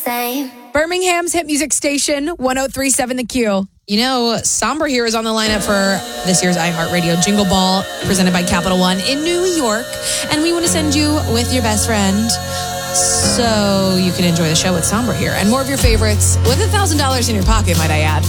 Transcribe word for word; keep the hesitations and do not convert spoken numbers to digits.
same. Birmingham's hit music station, one oh three point seven The Q. You know, Somber here is on the lineup for this year's iHeartRadio Jingle Ball presented by Capital One in New York. And we want to send you with your best friend so you can enjoy the show with Somber here. And more of your favorites with one thousand dollars in your pocket, might I add.